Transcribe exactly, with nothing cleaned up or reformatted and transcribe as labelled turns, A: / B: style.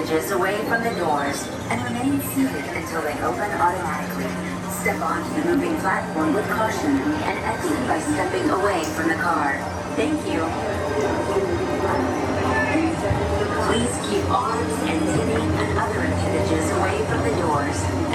A: appendages away from the doors and remain seated until they open automatically. Step onto the moving platform with caution and exit by stepping away from the car. Thank you. Please keep arms and titty and other appendages away from the doors.